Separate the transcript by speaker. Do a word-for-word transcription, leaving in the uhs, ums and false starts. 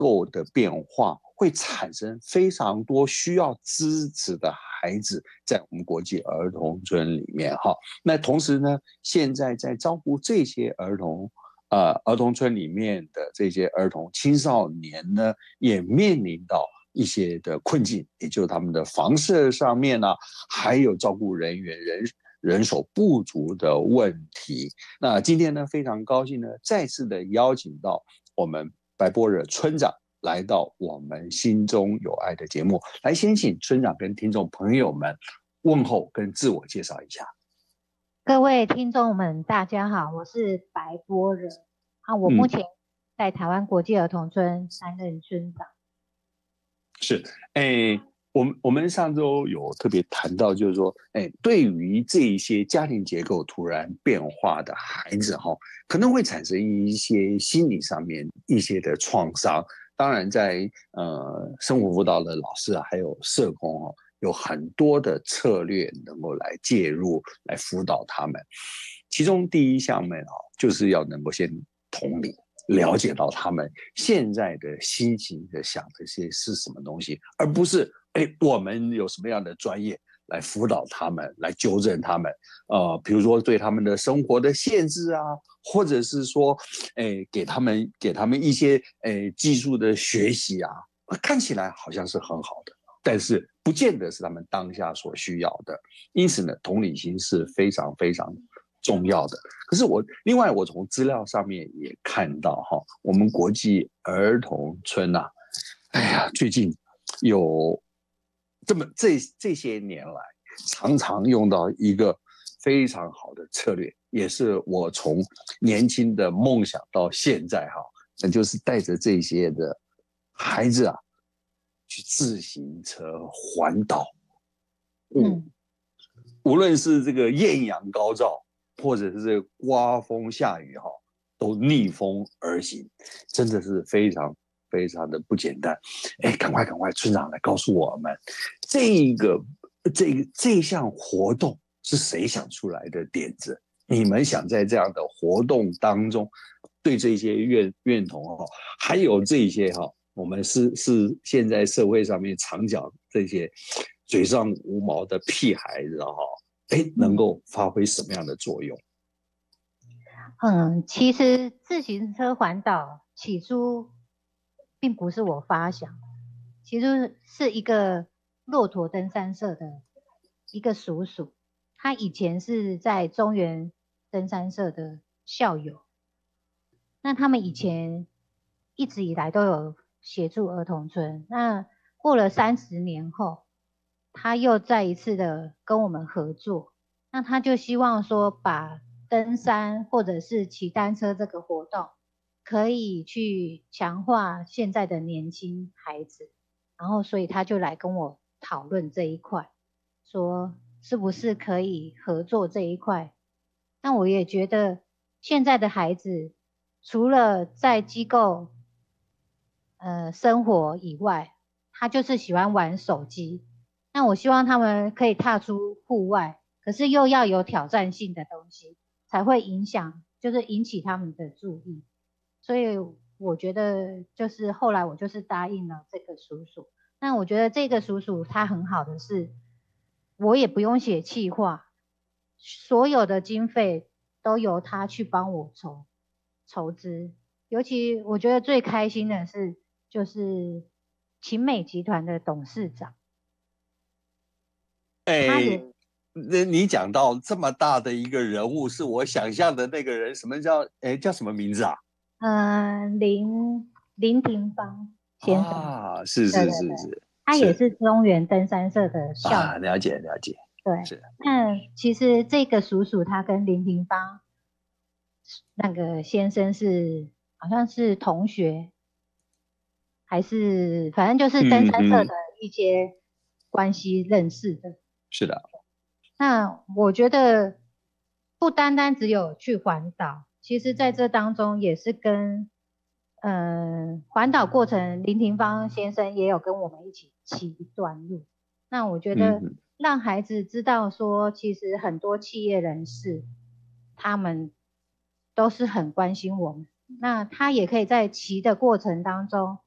Speaker 1: 构的变化，会产生非常多需要支持的孩子在我们国际儿童村里面哈。那同时呢，现在在照顾这些儿童。呃，儿童村里面的这些儿童青少年呢，也面临到一些的困境，也就是他们的房舍上面呢、啊，还有照顾人员人人手不足的问题。那今天呢，非常高兴呢，再次的邀请到我们白波惹村长来到我们心中有爱的节目，来先请村长跟听众朋友们问候跟自我介绍一下。
Speaker 2: 各位听众们，大家好，我是白波惹啊，我目前在台湾国际儿童村担任村长。
Speaker 1: 是，哎，我们我们上周有特别谈到，就是说，哎，对于这一些家庭结构突然变化的孩子哈，可能会产生一些心理上面一些的创伤。当然在，在呃生活辅导的老师啊，还有社工哦，有很多的策略能够来介入，来辅导他们。其中第一项呢，就是要能够先同理。了解到他们现在的心情的想的些是什么东西，而不是哎我们有什么样的专业来辅导他们，来纠正他们，呃，比如说对他们的生活的限制啊，或者是说，哎给他们给他们一些哎技术的学习啊，看起来好像是很好的，但是不见得是他们当下所需要的。因此呢，同理心是非常非常重要的。可是我另外我从资料上面也看到哈，我们国际儿童村啊，哎呀，最近有这么这这些年来，常常用到一个非常好的策略，也是我从年轻的梦想到现在哈，那就是带着这些的孩子啊，去自行车环岛。嗯，无论是这个艳阳高照，或者是这个刮风下雨哈，都逆风而行，真的是非常非常的不简单。哎，赶快赶快，村长来告诉我们，这个这个这项活动是谁想出来的点子？你们想在这样的活动当中，对这些院院童哈，还有这些哈，我们是是现在社会上面常讲这些嘴上无毛的屁孩子哈，哎，能够发挥什么样的作用？
Speaker 2: 嗯，其实自行车环岛起初并不是我发想，其实是一个骆驼登山社的一个叔叔，他以前是在中原登山社的校友，那他们以前一直以来都有协助儿童村，那过了三十年后，他又再一次的跟我们合作，那他就希望说把登山或者是骑单车这个活动，可以去强化现在的年轻孩子，然后所以他就来跟我讨论这一块，说是不是可以合作这一块。那我也觉得现在的孩子除了在机构呃生活以外，他就是喜欢玩手机。那我希望他们可以踏出户外，可是又要有挑战性的东西，才会影响，就是引起他们的注意。所以我觉得，就是后来我就是答应了这个叔叔。那我觉得这个叔叔他很好的是，我也不用写企划，所有的经费都由他去帮我筹筹资。尤其我觉得最开心的是，就是秦美集团的董事长。
Speaker 1: 哎，那你讲到这么大的一个人物，是我想象的那个人，什么叫哎叫什么名字啊？
Speaker 2: 嗯、呃，林林廷芳先生。
Speaker 1: 啊，是是
Speaker 2: 对对对，
Speaker 1: 是是
Speaker 2: 他也
Speaker 1: 是
Speaker 2: 是中原登山社的校友。
Speaker 1: 啊，了解了解，
Speaker 2: 对，
Speaker 1: 是
Speaker 2: 那其实这个叔叔他跟林廷芳那个先生是好像是同学，还是反正就是登山社的
Speaker 1: 嗯嗯，
Speaker 2: 一些关系认识的。
Speaker 1: 是的，
Speaker 2: 那我觉得不单单只有去环岛，其实在这当中也是跟嗯环岛过程，林廷芳先生也有跟我们一起骑一段路。那我觉得
Speaker 1: 嗯
Speaker 2: 让孩子知道说，其实很多企业人士他们都是很关心我们。那他也可以在骑的过程当中